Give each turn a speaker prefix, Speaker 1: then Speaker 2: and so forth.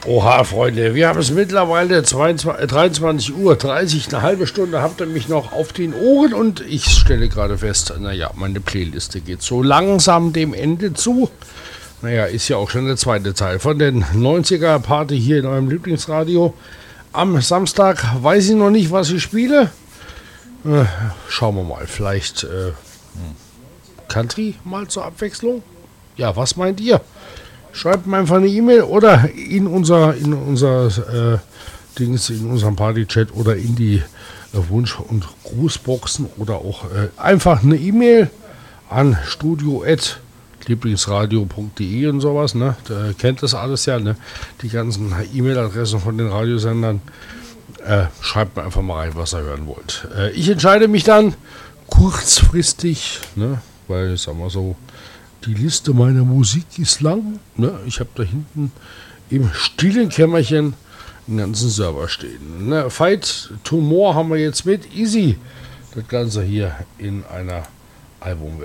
Speaker 1: Oha, Freunde, wir haben es mittlerweile 23:30 Uhr. Eine halbe Stunde habt ihr mich noch auf den Ohren und ich stelle gerade fest, naja, meine Playliste geht so langsam dem Ende zu. Naja, ist ja auch schon der zweite Teil von den 90er-Party hier in eurem Lieblingsradio. Am Samstag weiß ich noch nicht, was ich spiele. Schauen wir mal, vielleicht Country mal zur Abwechslung. Ja, was meint ihr? Schreibt mir einfach eine E-Mail oder in unserem Party-Chat oder in die Wunsch- und Grußboxen oder auch einfach eine E-Mail an studio@lieblingsradio.de und sowas, ne? Da kennt das alles ja, ne? Die ganzen E-Mail-Adressen von den Radiosendern. Schreibt mir einfach mal rein, was ihr hören wollt. Ich entscheide mich dann kurzfristig, ne? Weil, sagen wir so, die Liste meiner Musik ist lang. Ne? Ich habe da hinten im stillen Kämmerchen einen ganzen Server stehen. Ne? Fight to More haben wir jetzt mit Easy. Das Ganze hier in einer Albumversion.